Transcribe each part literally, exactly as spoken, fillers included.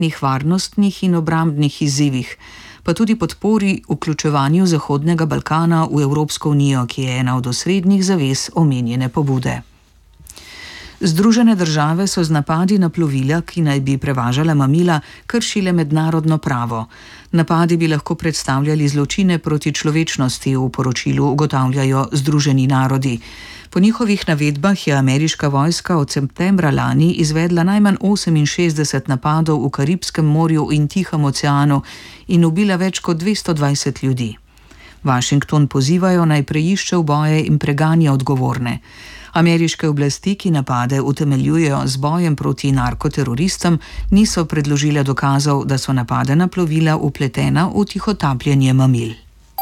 trenutnih varnostnih in obrambnih izzivih, pa tudi podpori vključevanju Zahodnega Balkana v Evropsko unijo, ki je ena od osrednjih zavez omenjene pobude. Združene države so z napadi na plovila, ki naj bi prevažala mamila, kršile mednarodno pravo. Napadi bi lahko predstavljali zločine proti človečnosti, v poročilu ugotavljajo Združeni narodi. Po njihovih navedbah je ameriška vojska od septembra lani izvedla najmanj oseminšestdeset napadov v Karibskem morju in Tihem oceanu in ubila več kot dvesto dvajset ljudi. Washington pozivajo naj preišče uboje in preganja odgovorne. Ameriške oblasti, ki napade utemeljujejo z bojem proti narkoteroristom, niso predložile dokazov, da so napade na plovila vpletena v tihotapljenje mamil.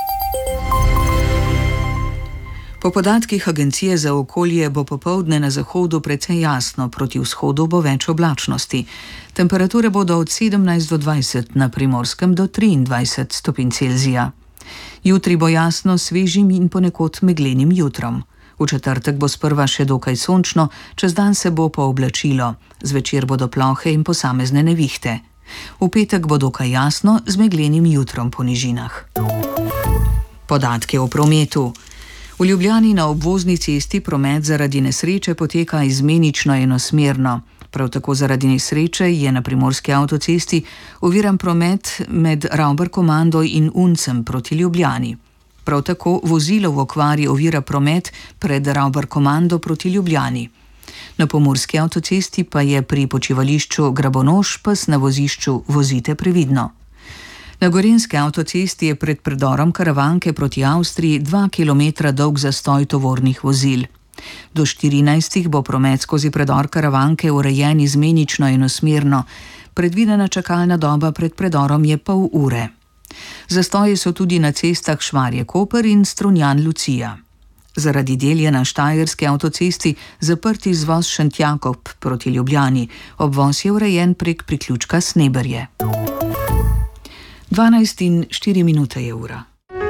Po podatkih Agencije za okolje bo popoldne na zahodu precej jasno, proti vzhodu bo več oblačnosti. Temperature bodo od sedemnajst do dvajset, na Primorskem do triindvajset stopinj Celzija. Jutri bo jasno, svežim in ponekod meglenim jutrom. V četrtek bo sprva še dokaj sončno, čez dan se bo pooblačilo, zvečer bodo plohe in posamezne nevihte. V petek bo dokaj jasno, z meglenim jutrom po nižinah. Podatke o prometu. V Ljubljani na obvozni cesti promet zaradi nesreče poteka izmenično enosmerno. Prav tako zaradi nesreče je na Primorski avtocesti oviran promet med Ravbarkomando in Uncem proti Ljubljani. Prav tako vozilo v okvari ovira promet pred Ravbarkomando proti Ljubljani. Na Pomurski avtocesti pa je pri počivališču Grabonoš pes na vozišču vozite previdno. Na Gorenjski avtocesti je pred predorom Karavanke proti Avstriji dva kilometra dolg zastoj tovornih vozil. Do štirinajstih bo promet skozi predor Karavanke urejen izmenično enosmerno, predvidena čakalna doba pred predorom je pol ure. Zastoji so tudi na cestah Šmarje-Koper in Strunjan-Lucija. Zaradi del je na Štajerski avtocesti zaprt izvoz Šentjakob proti Ljubljani, obvoz je urejen prek priključka Sneberje. dvanajst in štiri minute je ura.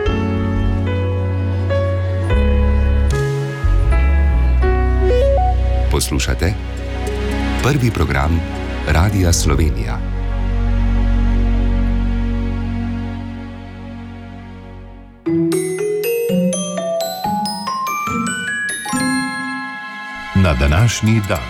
Poslušate prvi program Radia Slovenija. Na današnji dan.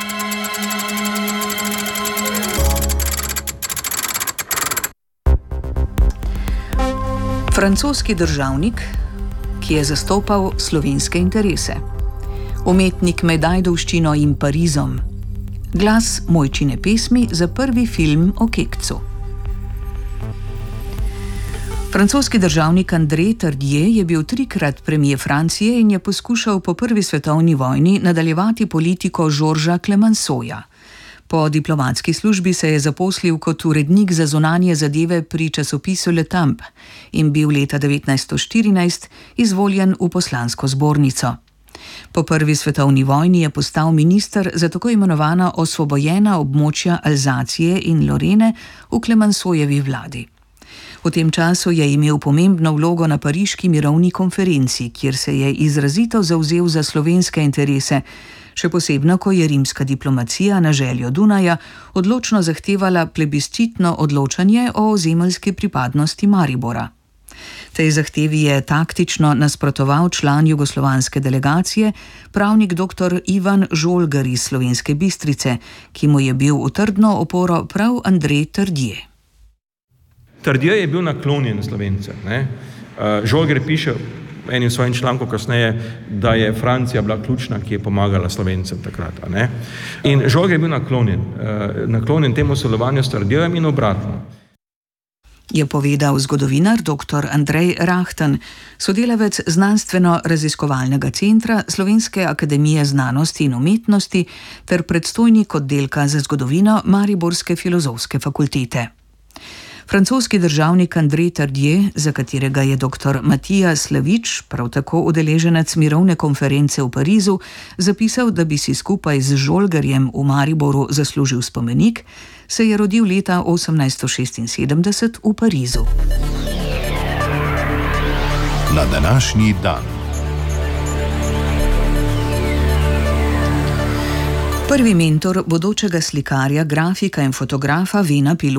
Francoski državnik, ki je zastopal slovenske interese. Umetnik med Ajdovščino in Parizom. Glas Mojčine pesmi za prvi film o Kekcu. Francoski državnik André Tardieu je bil trikrat premier Francije in je poskušal po prvi svetovni vojni nadaljevati politiko Georgesa Clemenceauja. Po diplomatski službi se je zaposlil kot urednik za zunanje zadeve pri časopisu Le Temps in bil leta devetnajststo štirinajst izvoljen v poslansko zbornico. Po prvi svetovni vojni je postal minister za tako imenovana osvobojena območja Alzacije in Lorene v Clemenceujevi vladi. V tem času je imel pomembno vlogo na pariški mirovni konferenci, kjer se je izrazito zavzel za slovenske interese, še posebno, ko je rimska diplomacija na željo Dunaja odločno zahtevala plebiscitno odločanje o ozemeljski pripadnosti Maribora. Tej zahtevi je taktično nasprotoval član jugoslovanske delegacije, pravnik dr. Ivan Žolgar iz Slovenske Bistrice, ki mu je bil v trdno oporo prav André Tardieu. Tardieu je bil naklonjen Slovence. Ne? Žolgar piše enim svojim člankom kasneje, da je Francija bila ključna, ki je pomagala Slovencem takrat. Ne? In Žolgar je bil naklonjen, naklonjen temu sodelovanju s Tardeujem in obratno. Je povedal zgodovinar dr. Andrej Rahten, sodelavec znanstveno-raziskovalnega centra Slovenske akademije znanosti in umetnosti ter predstojnik oddelka za zgodovino Mariborske filozofske fakultete. Francoski državnik André Tardieu, za katerega je dr. Matija Slavič, prav tako udeleženec mirovne konference v Parizu, zapisal, da bi si skupaj z Žolgarjem v Mariboru zaslužil spomenik, se je rodil leta osemnajststo šestinsedemdeset v Parizu. Na današnji dan. Prvi mentor bodočega slikarja, grafika in fotografa Vena Pilot